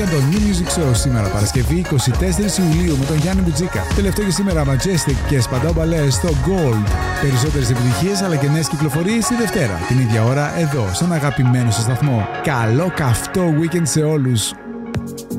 ήταν το New Music Show σήμερα, Παρασκευή 24 Ιουλίου, με τον Γιάννη Μπουτζίκα. Τελευταίο και σήμερα Majestic και Σπαντάο Μπαλέ στο Gold. Περισσότερες επιτυχίες αλλά και νέες κυκλοφορίες τη Δευτέρα, την ίδια ώρα, εδώ, στον αγαπημένο σας σταθμό. Καλό καυτό weekend σε όλους.